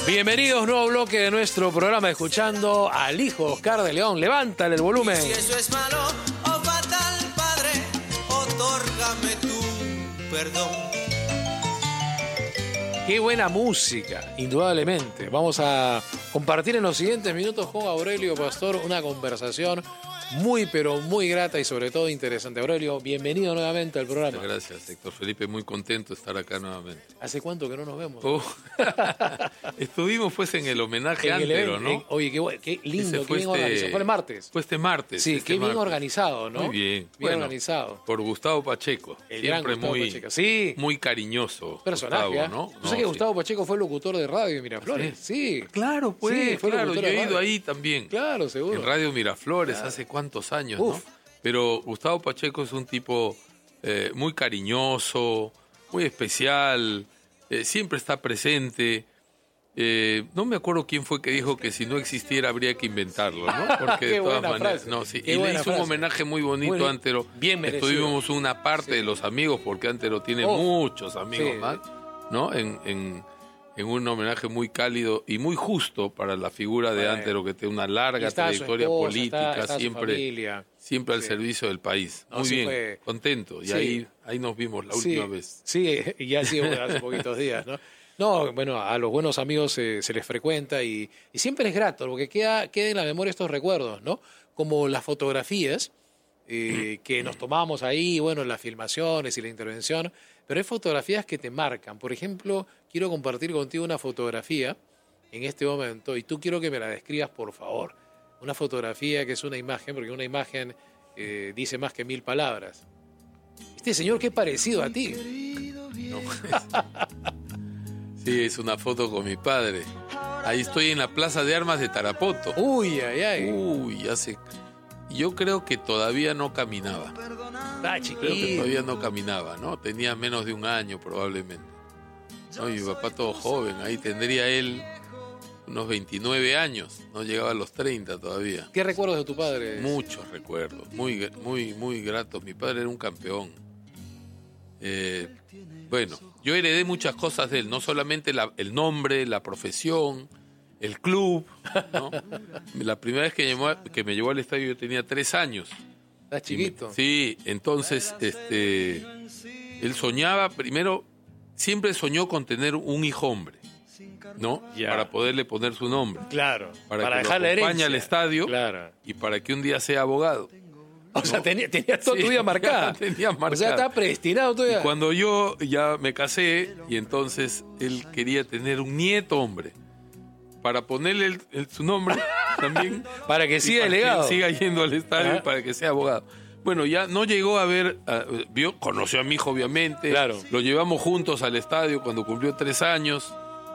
Bienvenidos, nuevo bloque de nuestro programa, escuchando al hijo Oscar de León. Levántale el volumen. Si eso es malo o fatal, Padre, otórgame tu perdón. Qué buena música, indudablemente. Vamos a compartir en los siguientes minutos con Aurelio Pastor una conversación muy, pero muy grata y sobre todo interesante. Aurelio, bienvenido nuevamente al programa. Muchas gracias, Héctor Felipe. Muy contento de estar acá nuevamente. ¿Hace cuánto que no nos vemos? Estuvimos pues en el homenaje Antero, ¿no? Oye, qué lindo, qué bien este organizado. Fue el martes. Fue este martes. Sí, qué bien organizado, ¿no? Muy bien. Bien organizado. Por Gustavo Pacheco. El gran siempre Gustavo Pacheco. Sí. Muy cariñoso. Personaje, Gustavo, ¿no? Yo sé que Gustavo Pacheco fue locutor de radio en Miraflores. Sí. Claro, pues. Sí, fue claro, yo locutor de he ido radio. ahí también. Claro, seguro. En Radio Miraflores, Claro. hace cuántos años, Uf. ¿no? Pero Gustavo Pacheco es un tipo muy cariñoso, muy especial, siempre está presente. No me acuerdo quién fue que dijo que si no existiera habría que inventarlo, ¿no? Porque Qué de todas buena maneras, frase. no, sí. Qué Y le buena hizo un frase. homenaje muy bonito Muy a Antero. bien merecido. Estuvimos una parte de los amigos, porque Antero tiene muchos amigos Sí. más, ¿no? En un homenaje muy cálido y muy justo para la figura de Antero, que tiene una larga Está su trayectoria esposa, política, está su siempre familia. siempre al Sí. servicio del país. No, Muy sí bien, fue- contento. Y Sí. ahí nos vimos la Sí, última vez. Sí, y ya sí, hace poquitos días, ¿no? No, bueno, a los buenos amigos se les frecuenta y siempre es grato, porque queda en la memoria estos recuerdos, ¿no? Como las fotografías que nos tomamos ahí, bueno, las filmaciones y la intervención, pero hay fotografías que te marcan. Por ejemplo, quiero compartir contigo una fotografía en este momento y tú quiero que me la describas, por favor. Una fotografía que es una imagen, porque una imagen dice más que 1000 palabras. Este señor, qué parecido a ti. No, sí, es una foto con mi padre. Ahí estoy en la Plaza de Armas de Tarapoto. Uy, ay, ay. Uy, yo creo que todavía no caminaba. Está Creo que chiquito. todavía no caminaba, ¿no? Tenía menos de un año probablemente. No, y mi papá todo joven, ahí tendría él unos 29 años, no llegaba a los 30 todavía. ¿Qué recuerdos de tu padre? Muchos recuerdos, muy gratos. Mi padre era un campeón. Bueno, yo heredé muchas cosas de él, no solamente el nombre, la profesión, el club, ¿no? La primera vez que me llevó al estadio yo tenía 3 años. Estás chiquito. Sí, entonces él soñaba, primero, siempre soñó con tener un hijo hombre, ¿no? Ya. Para poderle poner su nombre, Claro. para que lo dejar la acompañe herencia. al estadio Claro. y para que un día sea abogado. O sea, tenías toda Sí, tu vida marcada. tenía O sea, marcada. estaba predestinado todavía. Y cuando yo ya me casé, y entonces él quería tener un nieto hombre, para ponerle su nombre también. Para que y siga el para legado. Que siga yendo al estadio Ajá. y para que sea abogado. Bueno, ya no llegó a ver, conoció a mi hijo obviamente, Claro. lo llevamos juntos al estadio cuando cumplió 3 años,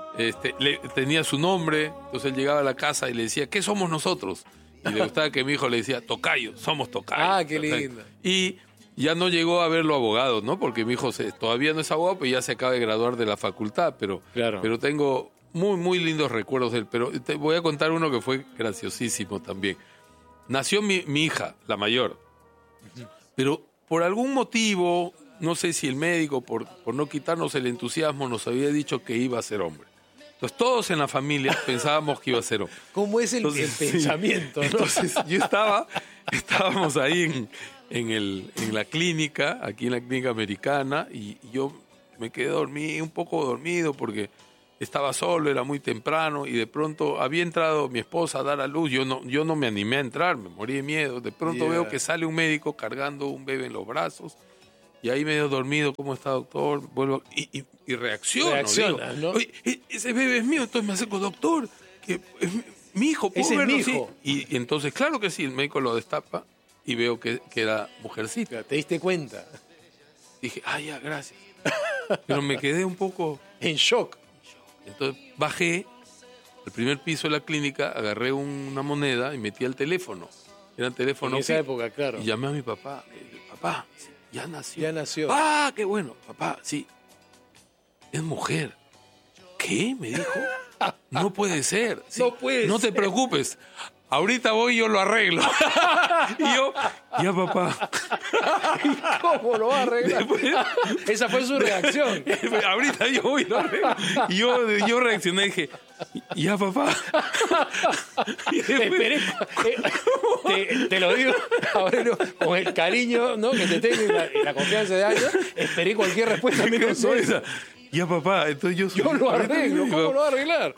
tenía su nombre, entonces él llegaba a la casa y le decía, ¿qué somos nosotros? Y le gustaba que mi hijo le decía, tocayo, somos tocayo. Ah, qué lindo. Y ya no llegó a verlo abogado, ¿no? Porque mi hijo todavía no es abogado, pero ya se acaba de graduar de la facultad, pero tengo muy lindos recuerdos de él. Pero te voy a contar uno que fue graciosísimo también. Nació mi hija, la mayor, pero por algún motivo, no sé si el médico, por no quitarnos el entusiasmo, nos había dicho que iba a ser hombre. Entonces todos en la familia pensábamos que iba a ser hombre. ¿Cómo es el Sí. pensamiento? ¿no? Entonces estábamos ahí en la clínica, aquí en la clínica americana, y yo me quedé un poco dormido porque estaba solo, era muy temprano, y de pronto había entrado mi esposa a dar a luz. Yo no me animé a entrar, me morí de miedo. De pronto veo que sale un médico cargando un bebé en los brazos, y ahí medio dormido, ¿cómo está, doctor? Vuelvo y reacciono. Reaccionas, digo, ¿no? Oye, ese bebé es mío. Entonces me acerco, doctor, que es mi hijo, ¿puedo Ese es verlo? mi Sí. hijo. Y entonces, claro que sí, el médico lo destapa y veo que era mujercita. ¿Te diste cuenta? Dije, ya, gracias. Pero me quedé un poco... En shock. Entonces bajé al primer piso de la clínica, agarré una moneda y metí al teléfono. Era el teléfono En esa fijo. época, claro. Y llamé a mi papá. Le dije, papá, ya nació. Ya nació. ¡Ah, qué bueno! Papá, sí. Es mujer. ¿Qué? Me dijo. No puede ser. Sí, No puede No te ser. preocupes. ahorita voy y yo lo arreglo. Y yo, ya papá. ¿Cómo lo va a arreglar? Después, esa fue su reacción. Ahorita yo voy y lo arreglo. Y yo reaccioné y dije, ya papá. Y Esperé, te lo digo, Aurelio, con el cariño, ¿no?, que te tengo y la confianza de años, esperé cualquier respuesta menos esa. Ya papá, entonces yo lo arreglo. ¿Cómo lo va a arreglar?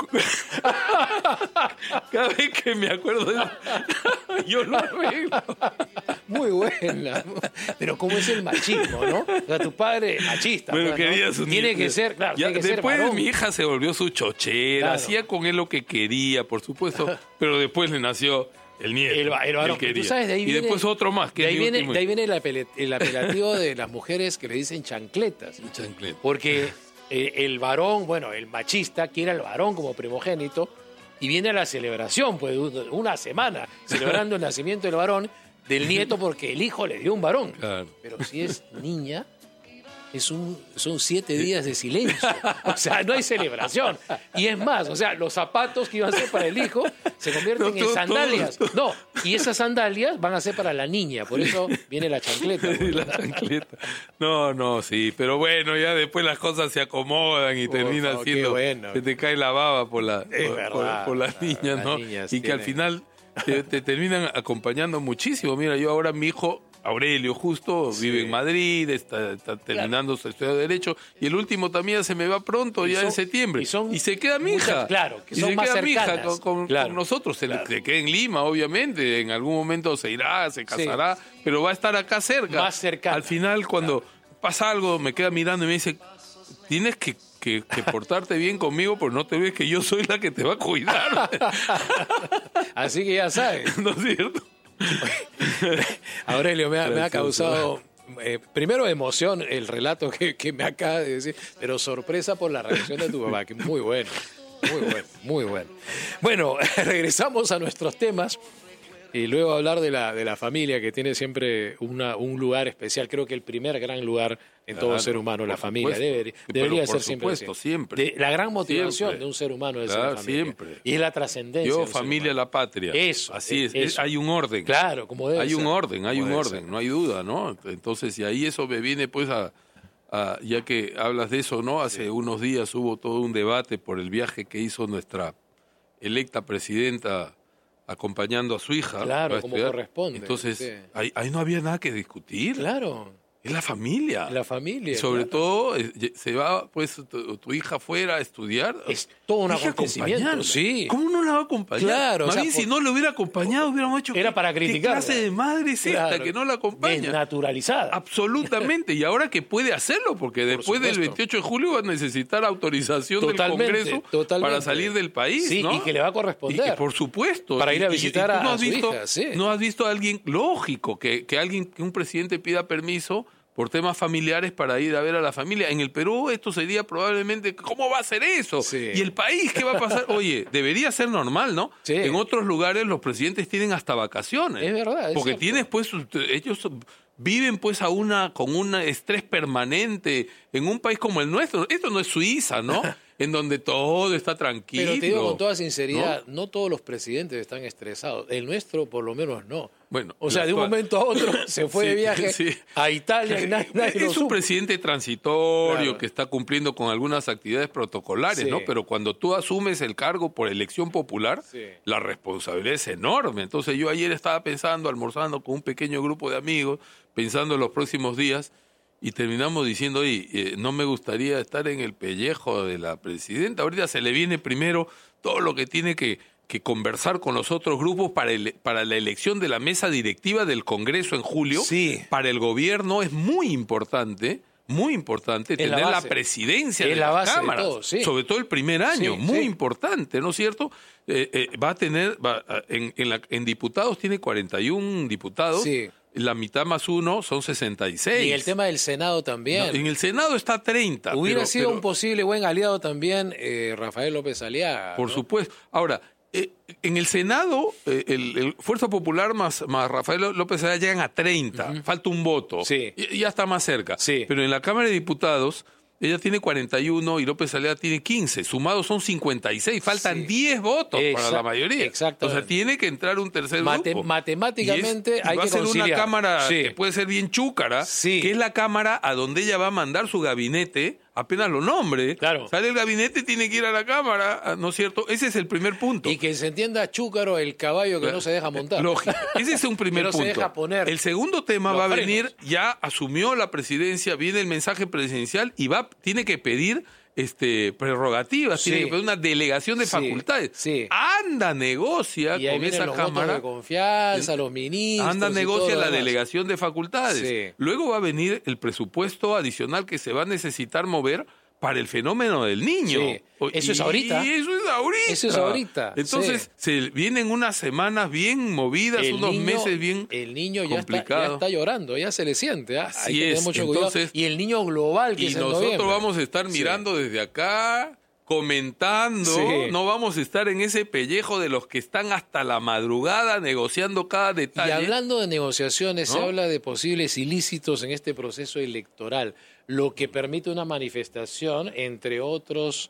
Cada vez que me acuerdo de eso, yo lo arreglo. Muy buena. Pero cómo es el machismo, ¿no? O sea, tu padre machista. Bueno, ¿no? quería Tiene que ser, claro, ya, tiene que después ser varón. mi hija se volvió su chochera, Claro. hacía con él lo que quería, por supuesto, pero después le nació el nieto. El varón. que él Tú quería. sabes, de ahí y viene, después otro más. Que de ahí es mi viene, último. de ahí viene el apelativo de las mujeres que le dicen chancletas. Chancleta. Porque el varón, bueno, el machista quiere al varón como primogénito y viene a la celebración, pues una semana celebrando el nacimiento del varón, del nieto, porque el hijo le dio un varón. Claro. Pero si es niña, son 7 días de silencio. O sea, no hay celebración. Y es más, o sea, los zapatos que iban a ser para el hijo se convierten en sandalias. No, y esas sandalias van a ser para la niña. Por eso viene la chancleta. La chancleta. No, sí, pero bueno, ya después las cosas se acomodan y termina favor, siendo, qué bueno. se te cae la baba por las niñas, ¿no? Las niñas Y que al final te terminan acompañando muchísimo. Mira, yo ahora mi hijo Aurelio justo vive en Madrid, está terminando su estudio de Derecho, y el último también se me va pronto, ya en septiembre. Y se queda mi hija. Claro, que y son se más queda mi hija cercanas. con nosotros. Se queda en Lima, obviamente. En algún momento se irá, se casará, pero va a estar acá cerca. Más cercana. Al final, cuando pasa algo, me queda mirando y me dice, tienes que portarte bien conmigo, porque no te ves que yo soy la que te va a cuidar. Así que ya sabes. ¿No es cierto? Aurelio, me ha causado primero emoción el relato que me acaba de decir, pero sorpresa por la reacción de tu papá, que muy bueno, muy bueno. Bueno, regresamos a nuestros temas y luego hablar de la familia, que tiene siempre un lugar especial. Creo que el primer gran lugar en todo ser humano, la familia. Debería ser siempre así. Siempre. La gran motivación Siempre. de un ser humano es la familia. Siempre. Y es la trascendencia. Yo, de un ser familia, humano. la patria. Eso. Así es. Eso. Hay un orden. Claro, como debe hay ser. un orden, Ser. no hay duda, ¿no? Entonces, y ahí eso me viene pues ya que hablas de eso, ¿no? Hace unos días hubo todo un debate por el viaje que hizo nuestra electa presidenta acompañando a su hija. Claro, como corresponde. Entonces, sí. ahí no había nada que discutir. Claro. Es la familia. La familia. Y sobre claro. todo, se va pues tu hija fuera a estudiar. Es todo un Hay que acontecimiento. acompañarla. Sí. ¿Cómo no la va a acompañar? Claro, Más bien, si no lo hubiera acompañado, hubiéramos hecho. Era para criticarla. ¿Qué clase de madre es esta que no la acompaña? Desnaturalizada. Absolutamente. Y ahora que puede hacerlo, porque después del 28 de julio va a necesitar autorización del Congreso para salir del país. Sí, ¿no? y que le va a corresponder. Y que, por supuesto. Para ir a visitar tú a su hija. Sí. ¿No has visto a alguien lógico que un presidente pida permiso por temas familiares para ir a ver a la familia? En el Perú esto sería probablemente, ¿cómo va a ser eso? Sí. ¿Y el país qué va a pasar? Oye, debería ser normal, ¿no? Sí. En otros lugares los presidentes tienen hasta vacaciones. Es verdad. Porque cierto. tienes pues, ellos viven pues con un estrés permanente en un país como el nuestro. Esto no es Suiza, ¿no? En donde todo está tranquilo. Pero te digo con toda sinceridad, no todos los presidentes están estresados. El nuestro, por lo menos, no. Bueno, o sea, de un momento a otro se fue de viaje a Italia y nadie lo es un supo. presidente transitorio, Claro. que está cumpliendo con algunas actividades protocolares, Sí. ¿no? Pero cuando tú asumes el cargo por elección popular, Sí. la responsabilidad es enorme. Entonces yo ayer estaba pensando, almorzando con un pequeño grupo de amigos, pensando en los próximos días, y terminamos diciendo, oye, no me gustaría estar en el pellejo de la presidenta. Ahorita se le viene primero todo lo que tiene que conversar con los otros grupos para la elección de la mesa directiva del Congreso en julio. Sí. Para el gobierno es muy importante tener la presidencia de las cámaras, todo, sí. sobre todo el primer año, Sí, muy sí. importante, ¿no es cierto? En diputados tiene 41 diputados, Sí. la mitad más uno son 66. Y el tema del Senado también. No, en el Senado está 30. Hubiera sido pero, un posible buen aliado también Rafael López Aliaga. por ¿no? supuesto. Ahora, en el Senado, el Fuerza Popular más Rafael López Aliaga llegan a 30. Falta un voto. Sí. Ya está más cerca. Sí. Pero en la Cámara de Diputados Ella tiene 41 y López Aliaga tiene 15. Sumados son 56. Faltan 10 votos para la mayoría. Exacto. O sea, tiene que entrar un tercer grupo. Matemáticamente hay va que a ser conciliar. una cámara que puede ser bien chúcara, que es la cámara a donde ella va a mandar su gabinete. Apenas lo nombre, sale el gabinete, tiene que ir a la Cámara, ¿no es cierto? Ese es el primer punto. Y que se entienda chúcaro el caballo que no se deja montar. Lógico. Ese es un primer punto. Se deja poner el segundo tema va a venir, ya asumió la presidencia, viene el mensaje presidencial y tiene que pedir prerrogativas, tiene que pedir una delegación de facultades. Anda, negocia y con esa los Cámara. Votos de confianza, los ministros. Anda, negocia la demás. delegación de facultades. Luego va a venir el presupuesto adicional que se va a necesitar mover para el fenómeno del niño. Eso es ahorita. Y eso es ahorita. Entonces, se vienen unas semanas bien movidas, unos meses bien El niño ya complicados. está llorando, ya se le siente. Así hay que tener mucho cuidado. Y el niño global que es en nosotros noviembre. vamos a estar mirando desde acá, comentando, no vamos a estar en ese pellejo de los que están hasta la madrugada negociando cada detalle. Y hablando de negociaciones, se habla de posibles ilícitos en este proceso electoral, lo que permite una manifestación, entre otras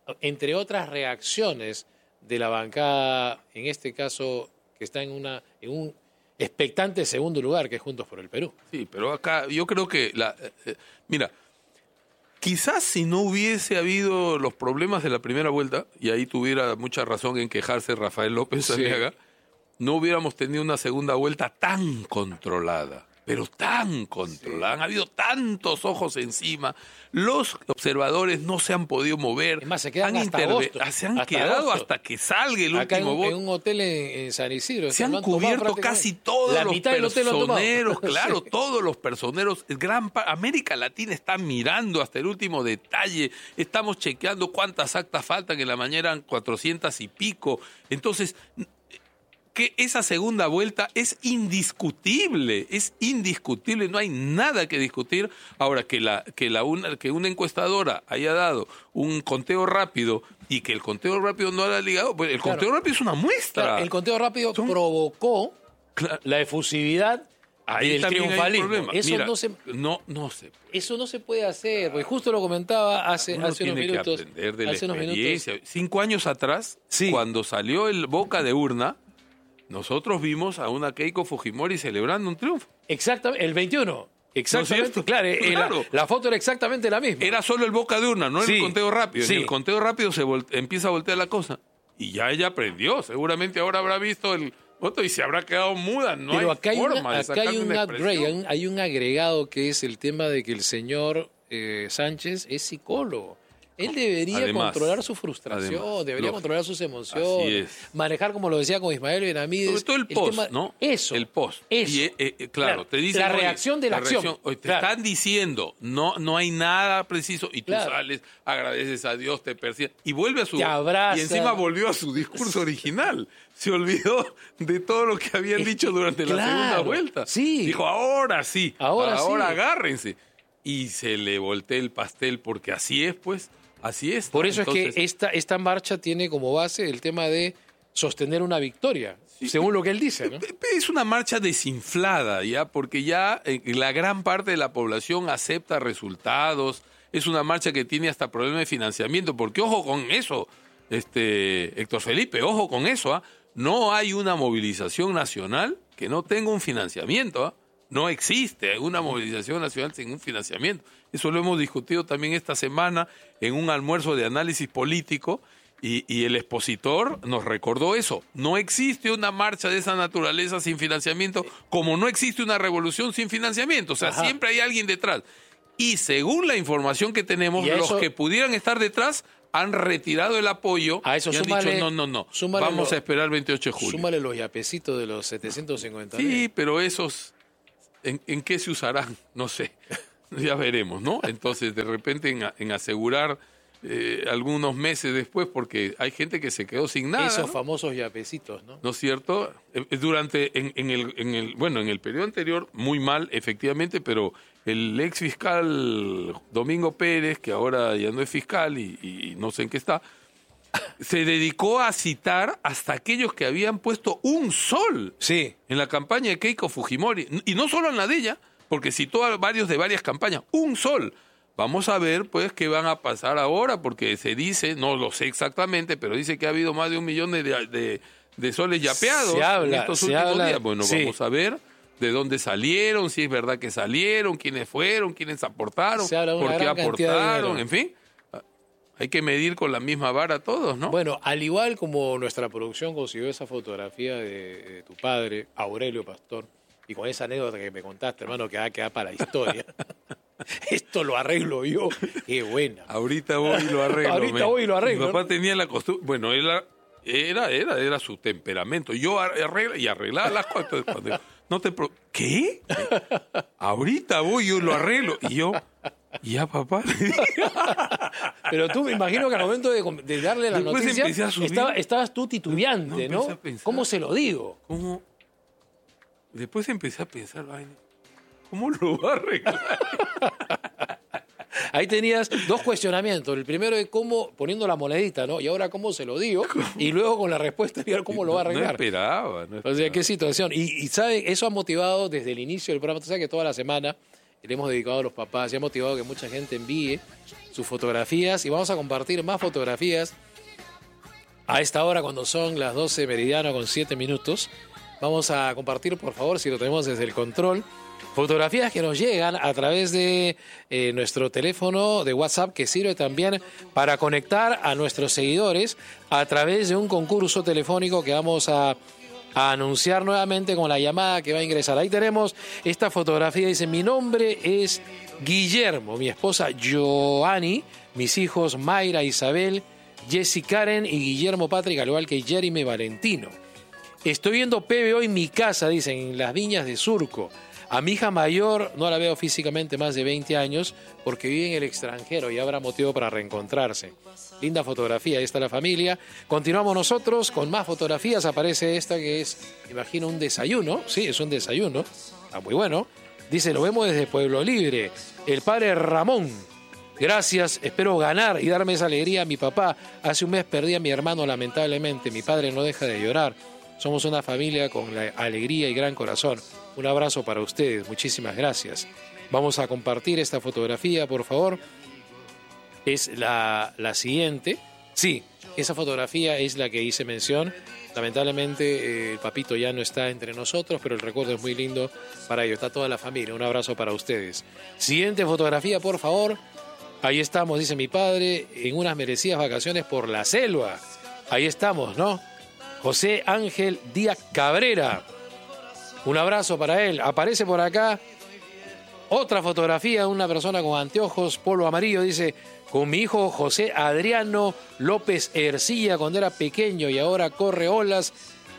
reacciones de la bancada, en este caso, que está en un expectante segundo lugar, que es Juntos por el Perú. Sí, pero acá yo creo que, mira, quizás si no hubiese habido los problemas de la primera vuelta, y ahí tuviera mucha razón en quejarse Rafael López Aliaga, no hubiéramos tenido una segunda vuelta tan controlada. Pero tan controlada, han habido tantos ojos encima, los observadores no se han podido mover, es más, se quedan se han quedado hasta que salga el último voto. En un hotel en San Isidro. Se han cubierto casi todos los personeros, claro, todos los personeros. América Latina está mirando hasta el último detalle, estamos chequeando cuántas actas faltan, en la mañana eran 400 y pico, entonces que esa segunda vuelta es indiscutible, no hay nada que discutir. Ahora, que una encuestadora haya dado un conteo rápido y que el conteo rápido no haya ligado, pues el conteo rápido es una muestra. Claro, el conteo rápido provocó la efusividad del triunfalismo. Eso Mira, eso no se puede hacer, porque justo lo comentaba hace unos minutos. Que aprender de la experiencia. 5 años atrás, cuando salió el Boca de Urna, nosotros vimos a una Keiko Fujimori celebrando un triunfo. Exactamente, el 21. Exactamente, ¿No claro. La foto era exactamente la misma. Era solo el Boca de Urna, no era el conteo rápido. En el conteo rápido se empieza a voltear la cosa. Y ya ella aprendió. Seguramente ahora habrá visto el voto y se habrá quedado muda. Pero acá hay un agregado que es el tema de que el señor Sánchez es psicólogo. Él debería controlar su frustración, debería controlar sus emociones, manejar, como lo decía con Ismael Benavides. Sobre todo el post, tema, ¿no? Eso. El post. Eso. Y, claro, te dicen, la reacción de la acción. Te están diciendo, no hay nada preciso, y tú sales, agradeces a Dios, te persigues, y vuelve a su... Te abraza. Y encima volvió a su discurso original. Se olvidó de todo lo que habían dicho durante la segunda vuelta. Dijo, ahora sí, ahora agárrense. Y se le voltea el pastel, porque así es, pues. Así es. Por eso es que esta marcha tiene como base el tema de sostener una victoria, según lo que él dice, ¿no? Es una marcha desinflada, ya, porque ya la gran parte de la población acepta resultados. Es una marcha que tiene hasta problemas de financiamiento, porque ojo con eso, Héctor Felipe, ojo con eso, no hay una movilización nacional que no tenga un financiamiento, No existe una movilización nacional sin un financiamiento. Eso lo hemos discutido también esta semana en un almuerzo de análisis político y el expositor nos recordó eso. No existe una marcha de esa naturaleza sin financiamiento, como no existe una revolución sin financiamiento. O sea, siempre hay alguien detrás. Y según la información que tenemos, los que pudieran estar detrás han retirado el apoyo a eso, y han dicho no, vamos a esperar el 28 de julio. Súmale los yapecitos de los 750. Sí, pero esos... ¿En qué se usarán? No sé, ya veremos, ¿no? Entonces, de repente, en asegurar algunos meses después, porque hay gente que se quedó sin nada. Esos ¿no? famosos yapecitos, ¿no? ¿No es cierto? Durante, en el periodo anterior, muy mal, efectivamente, pero el ex fiscal Domingo Pérez, que ahora ya no es fiscal y no sé en qué está, se dedicó a citar hasta aquellos que habían puesto un sol en la campaña de Keiko Fujimori. Y no solo en la de ella, porque citó a varios de varias campañas. Un sol. vamos a ver, pues, qué van a pasar ahora, porque se dice, no lo sé exactamente, pero dice que ha habido más de 1 millón de soles yapeados en estos últimos días. Bueno, vamos a ver de dónde salieron, si es verdad que salieron, quiénes fueron, quiénes aportaron, por qué aportaron, en fin. Hay que medir con la misma vara todos, ¿no? Bueno, al igual como nuestra producción consiguió esa fotografía de tu padre, Aurelio Pastor, y con esa anécdota que me contaste, hermano, que va a quedar para la historia. Esto lo arreglo yo. Qué buena. Ahorita voy y lo arreglo. Ahorita voy y lo arreglo. Mi papá tenía la costumbre, bueno, era su temperamento. Yo arreglaba las cosas. Cuando no te ¿qué? Ahorita voy y yo lo arreglo. Y yo, ya papá. Pero tú me imagino que al momento de darle la después noticia estabas tú titubeante, ¿no? ¿Cómo se lo digo? ¿Cómo? Después empecé a pensar, ¿cómo lo va a arreglar? Ahí tenías 2 cuestionamientos. El primero es cómo, poniendo la monedita, ¿no? Y ahora cómo se lo digo. Y luego con la respuesta, cómo lo va a arreglar. No esperaba. O sea, qué situación. Y ¿sabe? Eso ha motivado desde el inicio del programa. Tú sabes que toda la semana le hemos dedicado a los papás y ha motivado que mucha gente envíe sus fotografías. Y vamos a compartir más fotografías a esta hora cuando son las 12 meridiano con 7 minutos. Vamos a compartir, por favor, si lo tenemos desde el control, fotografías que nos llegan a través de nuestro teléfono de WhatsApp, que sirve también para conectar a nuestros seguidores a través de un concurso telefónico que vamos a anunciar nuevamente con la llamada que va a ingresar. Ahí tenemos esta fotografía, dice: mi nombre es Guillermo, mi esposa Joanny, mis hijos Mayra, Isabel, Jessy Karen y Guillermo Patrick, al igual que Jeremy Valentino. Estoy viendo PBO en mi casa, dicen, en las Viñas de Surco. A mi hija mayor no la veo físicamente más de 20 años porque vive en el extranjero y habrá motivo para reencontrarse. Linda fotografía, ahí está la familia. Continuamos nosotros con más fotografías. Aparece esta que es, imagino, un desayuno. Sí, es un desayuno. Está muy bueno. Dice, lo vemos desde Pueblo Libre. El padre Ramón. Gracias, espero ganar y darme esa alegría a mi papá. Hace un mes perdí a mi hermano, lamentablemente. Mi padre no deja de llorar. Somos una familia con la alegría y gran corazón. Un abrazo para ustedes. Muchísimas gracias. Vamos a compartir esta fotografía, por favor. Es la siguiente. Sí, esa fotografía es la que hice mención. Lamentablemente el papito ya no está entre nosotros, pero el recuerdo es muy lindo para ellos. Está toda la familia. Un abrazo para ustedes. Siguiente fotografía, por favor. Ahí estamos, dice mi padre, en unas merecidas vacaciones por la selva. Ahí estamos, ¿no? José Ángel Díaz Cabrera. Un abrazo para él. Aparece por acá otra fotografía de una persona con anteojos, polo amarillo. Dice, con mi hijo José Adriano López Ercilla cuando era pequeño y ahora corre olas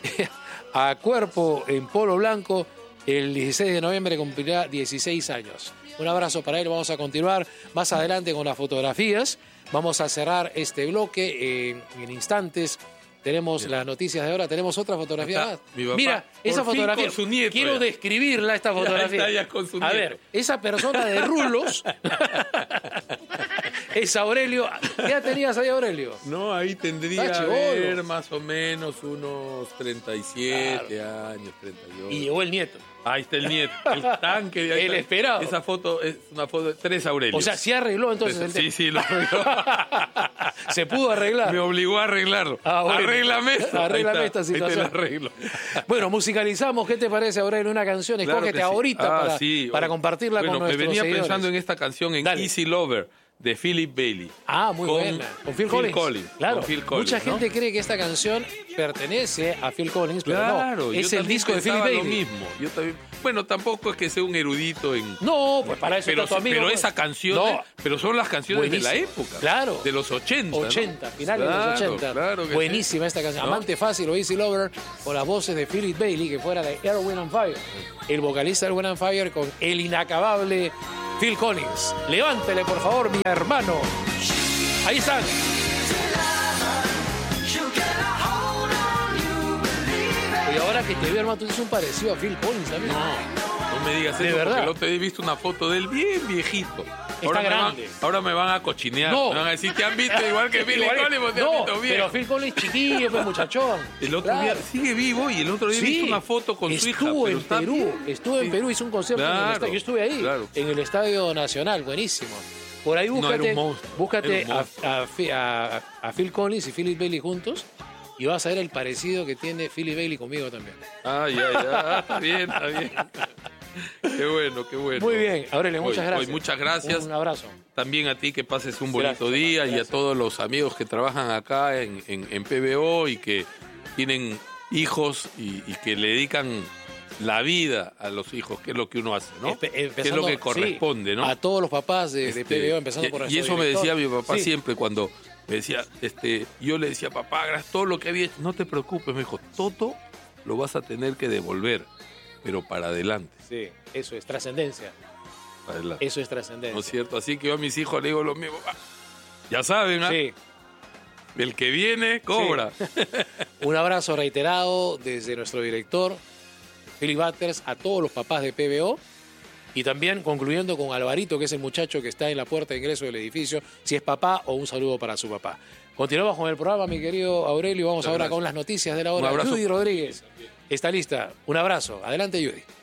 a cuerpo en polo blanco. El 16 de noviembre cumplirá 16 años. Un abrazo para él. Vamos a continuar más adelante con las fotografías. Vamos a cerrar este bloque en instantes. Tenemos las noticias de ahora, tenemos otra fotografía más. Mira, esa fotografía. Con su nieto, quiero describirla, esta fotografía. Ya con su nieto. A ver, esa persona de rulos es Aurelio. ¿Qué edad tenías ahí, Aurelio? No, ahí tendría más o menos unos 37 años, 38. Y llegó el nieto. Ahí está el nieto, el tanque. De ahí el esperado. Esa foto es una foto de 3 Aurelios. O sea, sí arregló entonces el tema. Sí, lo arregló. Se pudo arreglar. Me obligó a arreglarlo. Bueno. Arréglame esta situación. Ahí te la arreglo. Bueno, musicalizamos. ¿Qué te parece, Aurelio? Una canción. Escógete ahorita para compartirla con nuestros seguidores. Me venía pensando en esta canción, en Easy Lover, de Philip Bailey. Muy buena. Con Phil Collins. Claro. Con Phil Collins, mucha gente cree que esta canción pertenece a Phil Collins, pero no. Es el disco de Philip Bailey. Lo mismo. Yo también. Bueno, tampoco es que sea un erudito en... No, pues para eso está tu amigo. Pero esa canción... Pero son las canciones de la época. Claro. De los 80, 80, finales de los 80. Claro que buenísima esta canción. ¿No? Amante Fácil o Easy Lover, con las voces de Philip Bailey, que fuera de Earth, Wind and Fire. El vocalista de Earth, Wind and Fire con el inacabable Phil Collins. Levántele, por favor, mi hermano. Ahí están. Y ahora que te veo, hermano, tú tienes un parecido a Phil Collins también. No me digas eso, verdad. porque el otro día he visto una foto de él bien viejito. Está grande. Ahora me van a cochinear. No. Me van a decir, ¿te han visto igual que Phil Collins? No, pero Phil Collins chiquillo, pues muchachón. El otro día sigue vivo y el otro día he visto una foto con su hija. Estuvo en Perú, hizo un concierto en el estadio. Yo estuve ahí, en el Estadio Nacional, buenísimo. Por ahí No, era un monstruo. búscate Era un monstruo. a Phil Collins y Philip Bailey juntos y vas a ver el parecido que tiene Philip Bailey conmigo también. Ya. Está bien, está bien. Qué bueno, qué bueno. Muy bien, Aurelio, muchas gracias. Muchas gracias. Un abrazo. También a ti que pases un bonito Gracias, día hermano, y a gracias. todos los amigos que trabajan acá en PBO y que tienen hijos y que le dedican la vida a los hijos, que es lo que uno hace, ¿no? Que es lo que corresponde, sí, ¿no? A todos los papás de PBO, empezando por Y nuestro eso me director. decía mi papá Sí. siempre cuando me decía, yo le decía, papá, gracias todo lo que había hecho, no te preocupes, me dijo, todo lo vas a tener que devolver, pero para adelante. Sí, eso es trascendencia. Para adelante. Eso es trascendencia. ¿No es cierto? Así que yo a mis hijos le digo lo mismo. Ya saben, ¿ah? Sí. El que viene, cobra. Un abrazo reiterado desde nuestro director, Philip Butters, a todos los papás de PBO. Y también concluyendo con Alvarito, que es el muchacho que está en la puerta de ingreso del edificio, si es papá o un saludo para su papá. Continuamos con el programa, mi querido Aurelio. Vamos ahora con las noticias de la hora. Un abrazo. Judy Rodríguez está lista. Un abrazo. Adelante, Judy.